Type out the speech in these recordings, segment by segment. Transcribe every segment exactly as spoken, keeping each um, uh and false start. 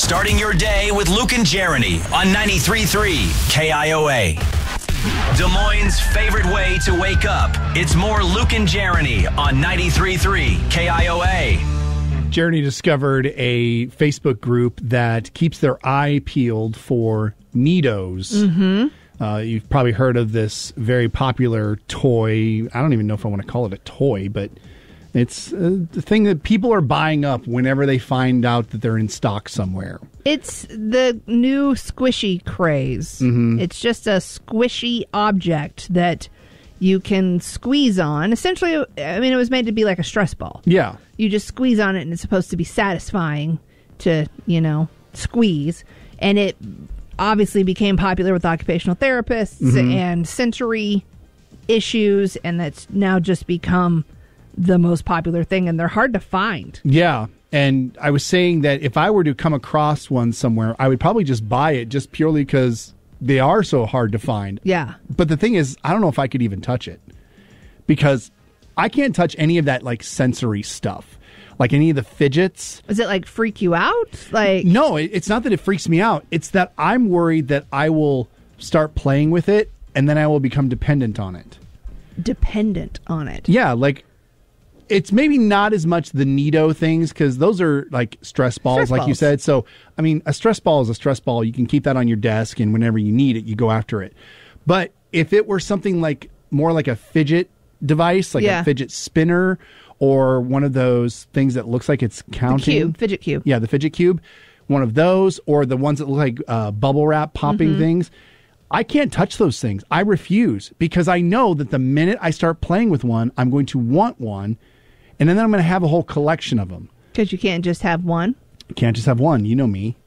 Starting your day with Luke and Jeremy on ninety-three point three K I O A. Des Moines' favorite way to wake up. It's more Luke and Jeremy on ninety-three point three K I O A. Jeremy discovered a Facebook group that keeps their eye peeled for Neatos. Mm-hmm. Uh, you've probably heard of this very popular toy. I don't even know if I want to call it a toy, but it's uh, the thing that people are buying up whenever they find out that they're in stock somewhere. It's the new squishy craze. Mm-hmm. It's just a squishy object that you can squeeze on. Essentially, I mean, it was made to be like a stress ball. Yeah. You just squeeze on it, and it's supposed to be satisfying to, you know, squeeze. And it obviously became popular with occupational therapists mm-hmm. and sensory issues, and that's now just become the most popular thing, and they're hard to find. Yeah. And I was saying that if I were to come across one somewhere, I would probably just buy it just purely because they are so hard to find. Yeah. But the thing is, I don't know if I could even touch it because I can't touch any of that like sensory stuff, like any of the fidgets. Does it like freak you out? Like No, it, it's not that it freaks me out. It's that I'm worried that I will start playing with it and then I will become dependent on it. Dependent on it. Yeah, like it's maybe not as much the Neato things because those are like stress balls, Stress like balls. you said. So, I mean, a stress ball is a stress ball. You can keep that on your desk, and whenever you need it, you go after it. But if it were something like more like a fidget device, like Yeah. a fidget spinner, or one of those things that looks like it's counting, The cube, fidget cube. yeah, the fidget cube, one of those, or the ones that look like uh, bubble wrap popping Mm-hmm. things. I can't touch those things. I refuse because I know that the minute I start playing with one, I'm going to want one. And then I'm going to have a whole collection of them. Because you can't just have one. You can't just have one. You know me.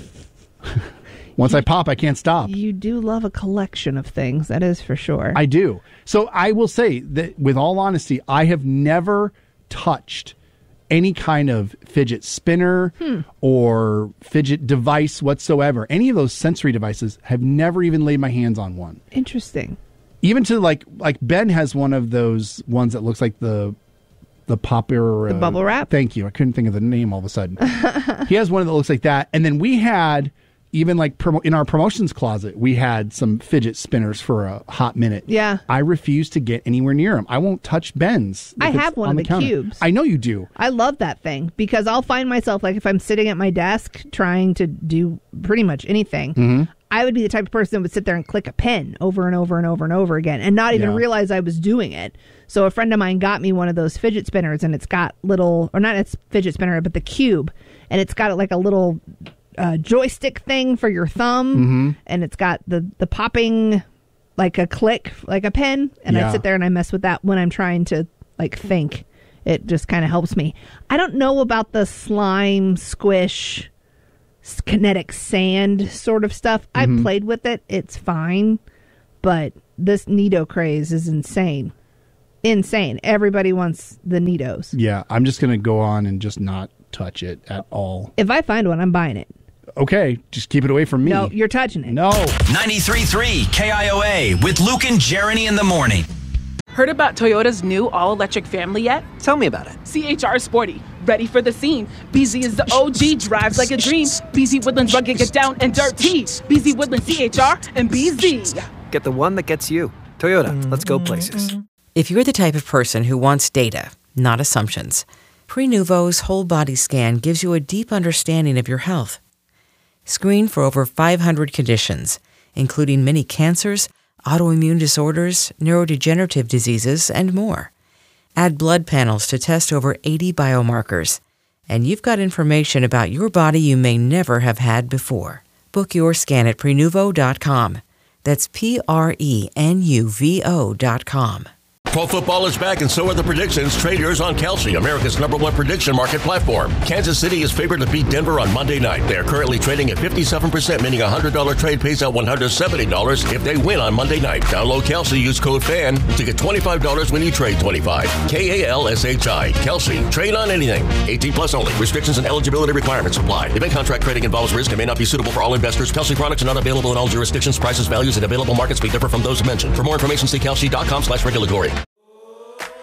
Once I pop, I can't stop. You do love a collection of things, that is for sure. I do. So I will say that with all honesty, I have never touched any kind of fidget spinner Hmm. or fidget device whatsoever. Any of those sensory devices have never even laid my hands on one. Interesting. Even to like, like Ben has one of those ones that looks like the... The popper... The uh, bubble wrap? Thank you. I couldn't think of the name all of a sudden. He has one that looks like that. And then we had, even like promo- in our promotions closet, we had some fidget spinners for a hot minute. Yeah. I refuse to get anywhere near them. I won't touch Ben's. I if it's have one on of the counter. cubes. I know you do. I love that thing because I'll find myself, like, if I'm sitting at my desk trying to do pretty much anything, Mm-hmm. I would be the type of person that would sit there and click a pen over and over and over and over again and not even Yeah. realize I was doing it. So a friend of mine got me one of those fidget spinners, and it's got little, or not a fidget spinner, but the cube, and it's got like a little uh, joystick thing for your thumb, Mm-hmm. and it's got the, the popping, like a click, like a pen, and Yeah. I sit there and I mess with that when I'm trying to like think. It just kind of helps me. I don't know about the slime squish kinetic sand sort of stuff. Mm-hmm. I played with it. It's fine. But this Neato craze is insane. Insane. Everybody wants the Neatos. Yeah, I'm just going to go on and just not touch it at all. If I find one, I'm buying it. Okay, just keep it away from me. No, you're touching it. No. ninety-three point three K I O A with Luke and Jeremy in the morning. Heard about Toyota's new all-electric family yet? Tell me about it. C H R Sporty, ready for the scene. B Z is the O G, drives like a dream. B Z Woodlands rugged, get down and dirty. B Z Woodlands C H R and B Z. Get the one that gets you. Toyota, let's go places. If you're the type of person who wants data, not assumptions, Prenuvo's whole body scan gives you a deep understanding of your health. Screen for over five hundred conditions, including many cancers, autoimmune disorders, neurodegenerative diseases, and more. Add blood panels to test over eighty biomarkers, and you've got information about your body you may never have had before. Book your scan at Prenuvo dot com. That's P R E N U V O dot com. Pro football is back, and so are the predictions. Trade yours on Kelsey, America's number one prediction market platform. Kansas City is favored to beat Denver on Monday night. They are currently trading at fifty-seven percent, meaning a one hundred dollars trade pays out one hundred seventy dollars if they win on Monday night. Download Kelsey, use code FAN to get twenty-five dollars when you trade twenty-five dollars. K A L S H I. Kelsey. Trade on anything. eighteen plus only. Restrictions and eligibility requirements apply. Event contract trading involves risk and may not be suitable for all investors. Kelsey products are not available in all jurisdictions. Prices, values, and available markets may differ from those mentioned. For more information, see kelsey dot com slash regulatory.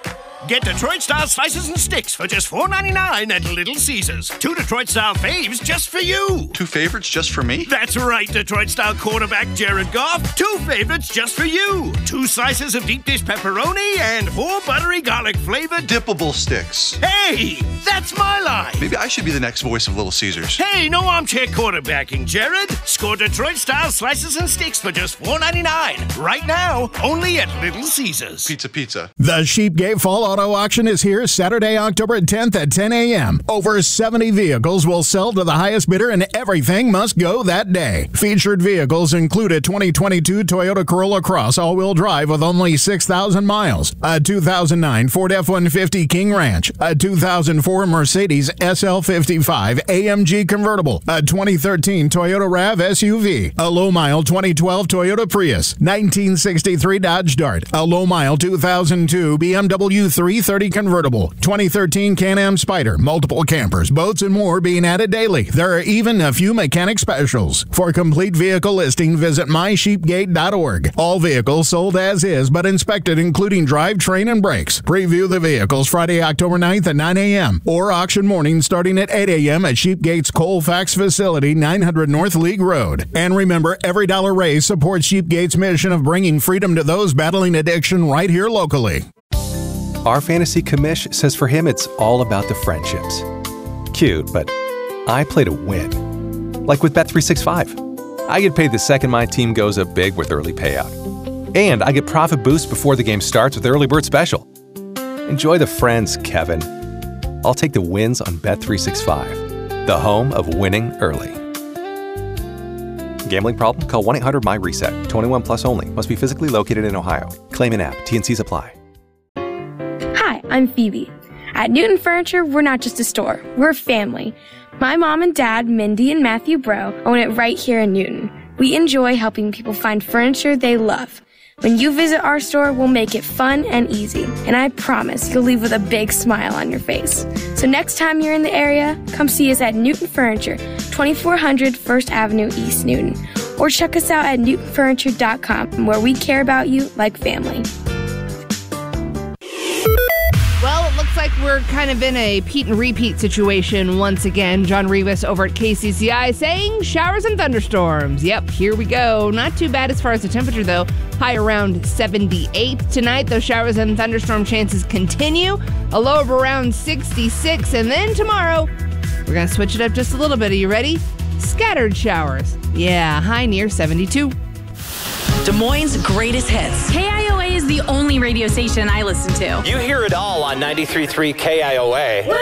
Get Detroit-style slices and sticks for just four ninety-nine at Little Caesars. Two Detroit-style faves just for you. Two favorites just for me? That's right, Detroit-style quarterback Jared Goff. Two favorites just for you. Two slices of deep dish pepperoni and four buttery garlic-flavored dippable sticks. Hey, that's my line. Maybe I should be the next voice of Little Caesars. Hey, no armchair quarterbacking, Jared. Score Detroit-style slices and sticks for just four ninety-nine. Right now, only at Little Caesars. Pizza, pizza. The Sheepgate Fall Auto Auction is here Saturday, October tenth at ten a.m. Over seventy vehicles will sell to the highest bidder, and everything must go that day. Featured vehicles include a twenty twenty-two Toyota Corolla Cross all-wheel drive with only six thousand miles, a two thousand nine Ford F one fifty King Ranch, a two thousand four Mercedes S L fifty-five A M G convertible, a twenty thirteen Toyota RAV S U V, a low-mile twenty twelve Toyota Prius, nineteen sixty-three Dodge Dart, a low-mile two thousand two B M W three thirty convertible, twenty thirteen Can-Am Spyder, multiple campers, boats, and more being added daily. There are even a few mechanic specials. For complete vehicle listing, visit my sheepgate dot org. All vehicles sold as is, but inspected including drivetrain and brakes. Preview the vehicles Friday, October ninth at nine a.m. or auction morning starting at eight a.m. at Sheepgate's Colfax facility, nine hundred North League Road. And remember, every dollar raised supports Sheepgate's mission of bringing freedom to those battling addiction right here locally. Our fantasy commish says for him it's all about the friendships. Cute, but I play to win. Like with Bet three sixty-five. I get paid the second my team goes up big with early payout. And I get profit boost before the game starts with Early Bird Special. Enjoy the friends, Kevin. I'll take the wins on Bet three sixty-five, the home of winning early. Gambling problem? Call one eight hundred M Y reset. twenty-one plus only. Must be physically located in Ohio. Claim in app. T and C's apply. Hi, I'm Phoebe. At Newton Furniture, we're not just a store. We're a family. My mom and dad, Mindy and Matthew Bro, own it right here in Newton. We enjoy helping people find furniture they love. When you visit our store, we'll make it fun and easy. And I promise you'll leave with a big smile on your face. So next time you're in the area, come see us at Newton Furniture, twenty-four hundred First Avenue East Newton. Or check us out at newton furniture dot com, where we care about you like family. Well, it looks like we're kind of in a Pete and repeat situation once again. John Rivas over at K C C I saying showers and thunderstorms. Yep, here we go. Not too bad as far as the temperature, though. High around seventy-eight tonight. Those showers and thunderstorm chances continue. A low of around sixty-six. And then tomorrow, we're going to switch it up just a little bit. Are you ready? Scattered showers. Yeah, high near seventy-two. Des Moines' greatest hits. K I O A is the only radio station I listen to. You hear it all on ninety-three point three K I O A.